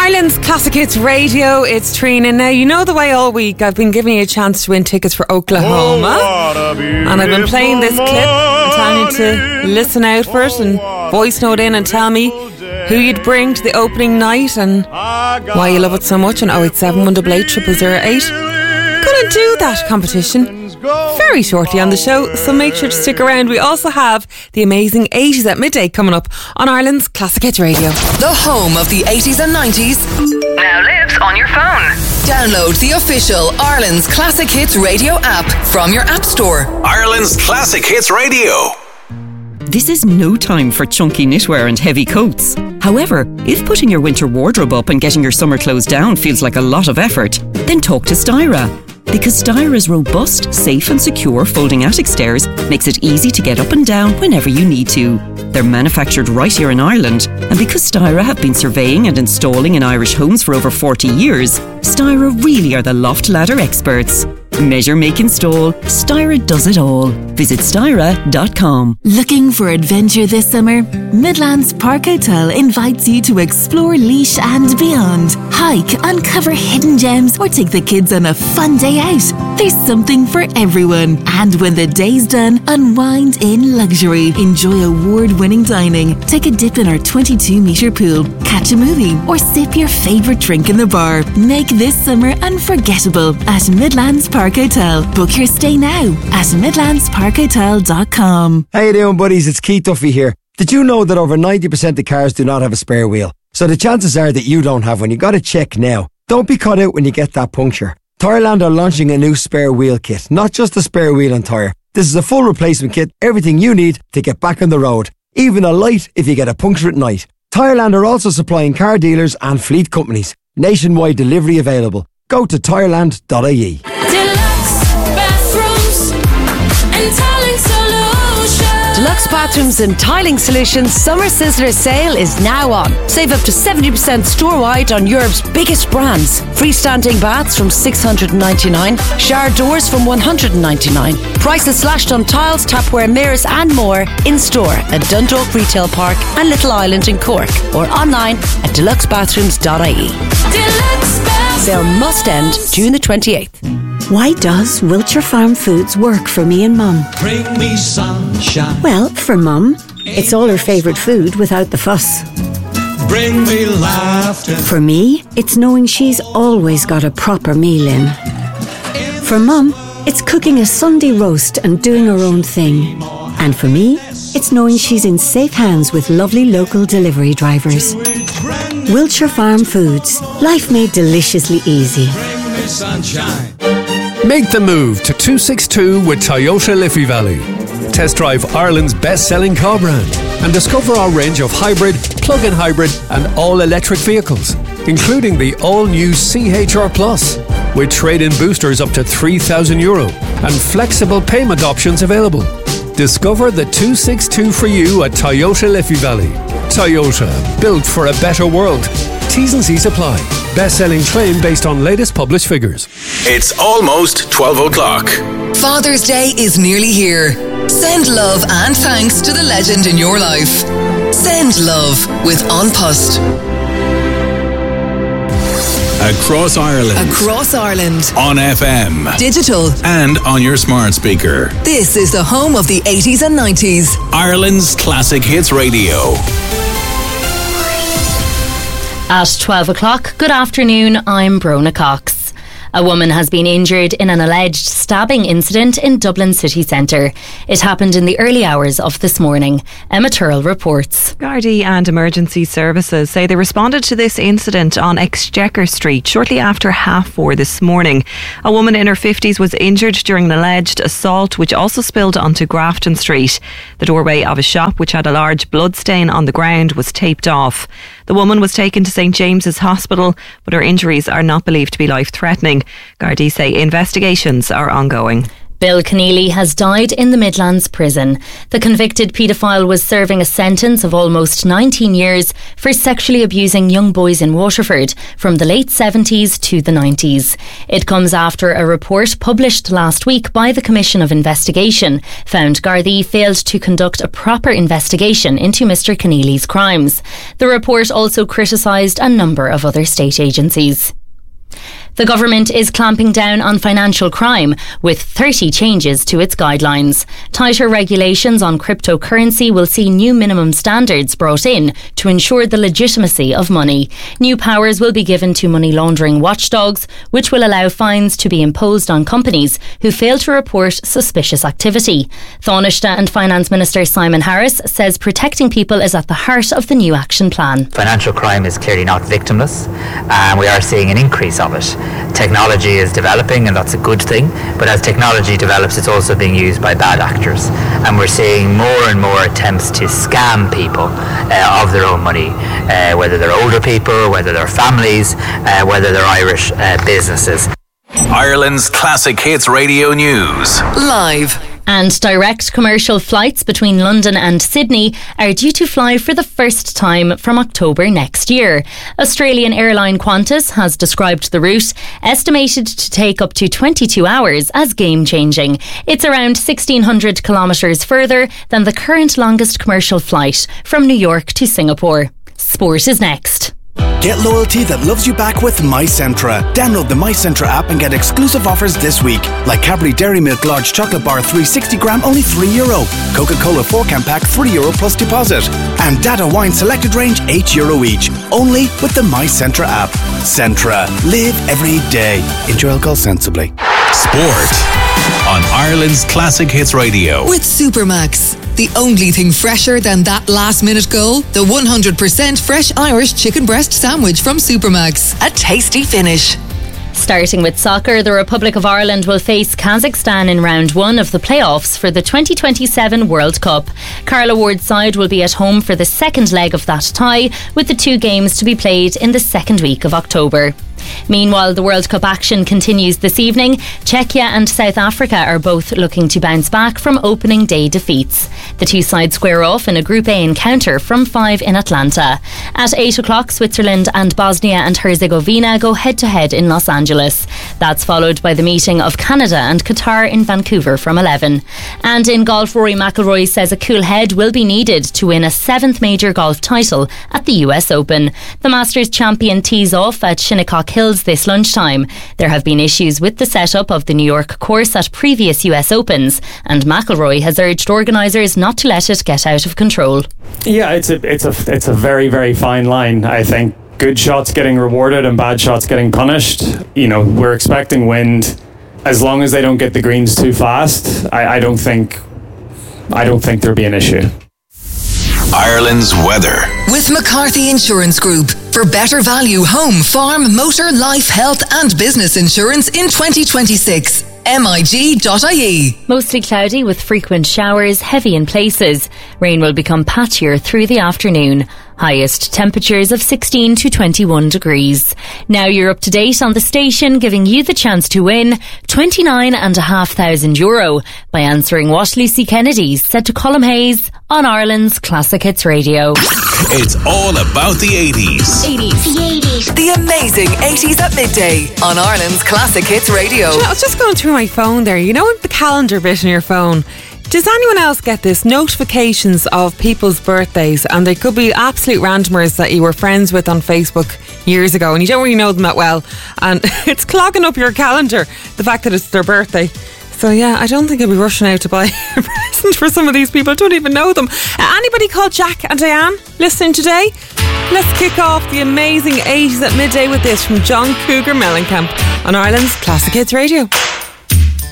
Ireland's Classic Hits Radio, it's Trina. Now, you know the way all week I've been giving you a chance to win tickets for Oklahoma. And I've been playing this clip and telling you to listen out for it and voice note in and tell me who you'd bring to the opening night and why you love it so much on 087 188 0008. Gonna do that competition very shortly on the show, so make sure to stick around. We also have the amazing 80s at midday coming up on Ireland's Classic Hits Radio. The home of the 80s and 90s now lives on your phone. Download the official Ireland's Classic Hits Radio app from your app store. Ireland's Classic Hits Radio. This is no time for chunky knitwear and heavy coats. However, if putting your winter wardrobe up and getting your summer clothes down feels like a lot of effort, then talk to Styra. Because Styra's robust, safe and secure folding attic stairs makes it easy to get up and down whenever you need to. They're manufactured right here in Ireland, and because Styra have been surveying and installing in Irish homes for over 40 years, Styra really are the loft ladder experts. Measure, make, install. Styra does it all. Visit Styra.com. Looking for adventure this summer? Midlands Park Hotel invites you to explore Laois and beyond. Hike, uncover hidden gems, or take the kids on a fun day out. There's something for everyone. And when the day's done, unwind in luxury. Enjoy award-winning dining. Take a dip in our 22-metre pool. Catch a movie or sip your favourite drink in the bar. Make this summer unforgettable at Midlands Park Hotel. Book your stay now at midlandsparkhotel.com. How you doing, buddies? It's Keith Duffy here. Did you know that over 90% of cars do not have a spare wheel? So the chances are that you don't have one. You got to check now. Don't be caught out when you get that puncture. Tyreland are launching a new spare wheel kit, not just a spare wheel and tyre. This is a full replacement kit, everything you need to get back on the road. Even a light if you get a puncture at night. Tyreland are also supplying car dealers and fleet companies. Nationwide delivery available. Go to tyreland.ie. Deluxe Bathrooms and Tiling Solutions Summer Sizzler Sale is now on. Save up to 70% store-wide on Europe's biggest brands. Freestanding baths from $699, shower doors from $199. Prices slashed on tiles, tapware, mirrors and more in-store at Dundalk Retail Park and Little Island in Cork, or online at deluxebathrooms.ie. Sale must end June the 28th. Why does Wiltshire Farm Foods work for me and Mum? Bring me sunshine. Well, for Mum, it's all her favourite food without the fuss. Bring me laughter. For me, it's knowing she's always got a proper meal in. For Mum, it's cooking a Sunday roast and doing her own thing. And for me, it's knowing she's in safe hands with lovely local delivery drivers. Wiltshire Farm Foods. Life made deliciously easy. Bring me sunshine. Make the move to 262 with Toyota Liffey Valley. Test drive Ireland's best-selling car brand and discover our range of hybrid, plug-in hybrid and all-electric vehicles, including the all-new CHR Plus, with trade-in boosters up to €3,000 and flexible payment options available. Discover the 262 for you at Toyota Liffey Valley. Toyota, built for a better world. T's and C's apply. Best-selling claim based on latest published figures. It's almost 12 o'clock. Father's Day is nearly here. Send love and thanks to the legend in your life. Send love with An Post. Across Ireland. Across Ireland. On FM. Digital. And on your smart speaker. This is the home of the 80s and 90s. Ireland's Classic Hits Radio. At 12 o'clock, good afternoon, I'm Brona Cox. A woman has been injured in an alleged stabbing incident in Dublin city centre. It happened in the early hours of this morning. Emma Turrell reports. Gardaí and emergency services say they responded to this incident on Exchequer Street shortly after 4:30 this morning. A woman in her 50s was injured during an alleged assault which also spilled onto Grafton Street. The doorway of a shop which had a large blood stain on the ground was taped off. The woman was taken to St James's Hospital, but her injuries are not believed to be life-threatening. Gardaí say investigations are ongoing. Bill Keneally has died in the Midlands prison. The convicted paedophile was serving a sentence of almost 19 years for sexually abusing young boys in Waterford from the late 70s to the 90s. It comes after a report published last week by the Commission of Investigation found Gardaí failed to conduct a proper investigation into Mr Keneally's crimes. The report also criticised a number of other state agencies. The government is clamping down on financial crime with 30 changes to its guidelines. Tighter regulations on cryptocurrency will see new minimum standards brought in to ensure the legitimacy of money. New powers will be given to money laundering watchdogs, which will allow fines to be imposed on companies who fail to report suspicious activity. Taoiseach and Finance Minister Simon Harris says protecting people is at the heart of the new action plan. Financial crime is clearly not victimless, and we are seeing an increase of it. Technology is developing, and that's a good thing, but as technology develops, it's also being used by bad actors, and we're seeing more and more attempts to scam people of their own money, whether they're older people, whether they're families, whether they're Irish businesses. Ireland's Classic Hits Radio News. Live. And direct commercial flights between London and Sydney are due to fly for the first time from October next year. Australian airline Qantas has described the route, estimated to take up to 22 hours, as game-changing. It's around 1,600 kilometres further than the current longest commercial flight from New York to Singapore. Sport is next. Get loyalty that loves you back with MyCentra. Download the MyCentra app and get exclusive offers this week, like Cadbury Dairy Milk Large Chocolate Bar 360 gram, only €3. Coca-Cola 4-can pack, €3 plus deposit. And Dada Wine Selected Range, €8 each. Only with the MyCentra app. Centra. Live every day. Enjoy alcohol sensibly. Sport on Ireland's Classic Hits Radio. With Supermax. The only thing fresher than that last-minute goal, the 100% fresh Irish chicken breast sandwich from Supermax. A tasty finish. Starting with soccer, the Republic of Ireland will face Kazakhstan in round 1 of the playoffs for the 2027 World Cup. Carla Ward's side will be at home for the second leg of that tie, with the 2 games to be played in the second week of October. Meanwhile, the World Cup action continues this evening. Czechia and South Africa are both looking to bounce back from opening day defeats. The 2 sides square off in a Group A encounter from 5 in Atlanta. At 8 o'clock, Switzerland and Bosnia and Herzegovina go head-to-head in Los Angeles. That's followed by the meeting of Canada and Qatar in Vancouver from 11. And in golf, Rory McIlroy says a cool head will be needed to win a 7th major golf title at the US Open. The Masters champion tees off at Shinnecock Hills this lunchtime. There have been issues with the setup of the New York course at previous US Opens, and McIlroy has urged organisers not to let it get out of control. Yeah, it's a very, very fine line. I think good shots getting rewarded and bad shots getting punished. You know, we're expecting wind. As long as they don't get the greens too fast, I don't think there'll be an issue. Ireland's weather. With McCarthy Insurance Group. For better value home, farm, motor, life, health and business insurance in 2026. MIG.ie. Mostly cloudy with frequent showers, heavy in places. Rain will become patchier through the afternoon. Highest temperatures of 16 to 21 degrees. Now you're up to date on the station, giving you the chance to win €29,500 by answering what Lucy Kennedy said to Colm Hayes on Ireland's Classic Hits Radio. It's all about the 80s. 80s. The 80s. The amazing 80s at midday on Ireland's Classic Hits Radio. You know, I was just going through my phone there. You know the calendar bit on your phone? Does anyone else get this? Notifications of people's birthdays, and they could be absolute randomers that you were friends with on Facebook years ago and you don't really know them that well, and it's clogging up your calendar, the fact that it's their birthday. So yeah, I don't think I'll be rushing out to buy a present for some of these people. I don't even know them. Anybody called Jack and Diane listening today? Let's kick off the amazing 80s at midday with this from John Cougar Mellencamp on Ireland's Classic Hits Radio.